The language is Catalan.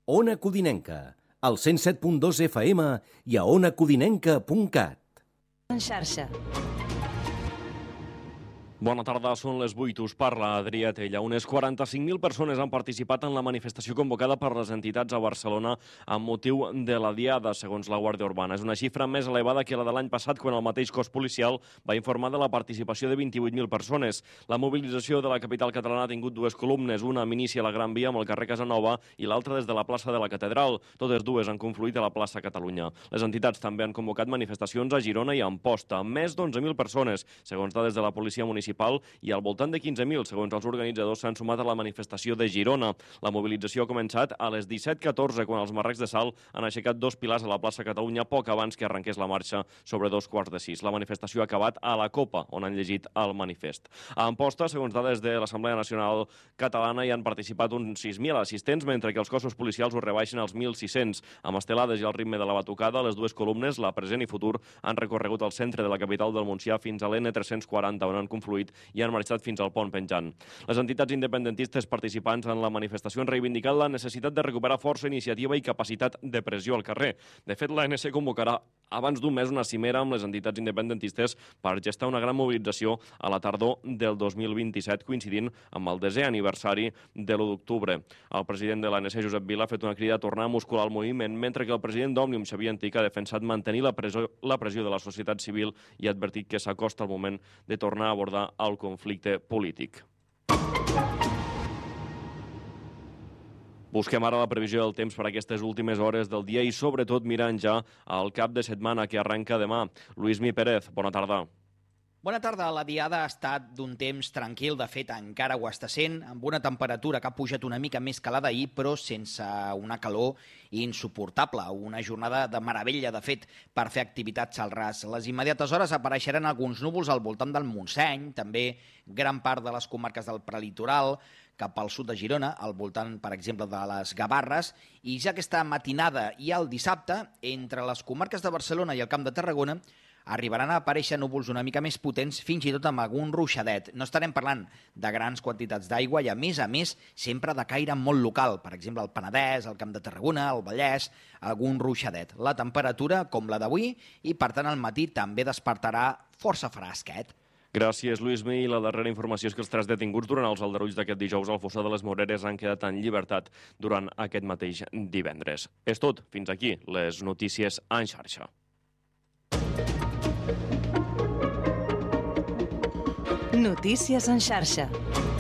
Ona Codinenca, al 107.2 FM i a onacodinenca.cat. En xarxa. Bona tarda, són les 8, us parla Adrià Tella. Unes 45.000 persones han participat en la manifestació convocada per les entitats a Barcelona amb motiu de la Diada, segons la Guàrdia Urbana. És una xifra més elevada que la de l'any passat, quan el mateix cos policial va informar de la participació de 28.000 persones. La mobilització de la capital catalana ha tingut dues columnes, una amb inici a la Gran Via amb el carrer Casanova i l'altra des de la plaça de la Catedral. Totes dues han confluït a la plaça Catalunya. Les entitats també han convocat manifestacions a Girona i a Amposta. Més d'11.000 persones, segons dades de la policia municipal, i al voltant de 15.000, segons els organitzadors, s'han sumat a la manifestació de Girona. La mobilització ha començat a les 17:14, quan els marrecs de Salt han aixecat dos pilars a la plaça Catalunya poc abans que arrenqués la marxa sobre 5:15. La manifestació ha acabat a la Copa, on han llegit el manifest. A Amposta, segons dades de l'Assemblea Nacional Catalana, hi han participat uns 6.000 assistents, mentre que els cossos policials ho rebaixen als 1.600. Amb estelades i al ritme de la batucada, les dues columnes, la present i futur, han recorregut el centre de la capital del Montsià fins a l'N340, on han confluït i han marxat fins al pont penjant. Les entitats independentistes participants en la manifestació han reivindicat la necessitat de recuperar força, iniciativa i capacitat de pressió al carrer. De fet, l'ANC convocarà abans d'un mes una cimera amb les entitats independentistes per gestar una gran mobilització a la tardor del 2027, coincidint amb el 10è aniversari de l'1 d'octubre. El president de l'ANC, Josep Vila, ha fet una crida a tornar a muscular el moviment, mentre que el president d'Òmnium, Xavier Antich, ha defensat mantenir la pressió de la societat civil i ha advertit que s'acosta el moment de tornar a abordar el conflicte polític. Busquem ara la previsió del temps per a aquestes últimes hores del dia i sobretot mirant ja al cap de setmana que arrenca demà. Lluís Pérez, bona tarda. Bona tarda. La diada ha estat d'un temps tranquil, de fet encara ho està sent, amb una temperatura que ha pujat una mica més que la d'ahir, però sense una calor insuportable. Una jornada de meravella, de fet, per fer activitats al ras. A les immediates hores apareixeran alguns núvols al voltant del Montseny, també gran part de les comarques del prelitoral, cap al sud de Girona, al voltant, per exemple, de les Gavarres, i ja aquesta matinada i el dissabte, entre les comarques de Barcelona i el Camp de Tarragona, arribaran a aparèixer núvols una mica més potents, fins i tot amb algun ruixadet. No estarem parlant de grans quantitats d'aigua i, a més, sempre de caire molt local. Per exemple, el Penedès, el Camp de Tarragona, el Vallès, algun ruixadet. La temperatura, com la d'avui, i, per tant, al matí també despertarà força fresquet. Gràcies, Lluís Mi. La darrera informació és que els 3 detinguts durant els aldarulls d'aquest dijous al Fossar de les Moreres han quedat en llibertat durant aquest mateix divendres. És tot. Fins aquí les notícies en xarxa. Notícies en xarxa.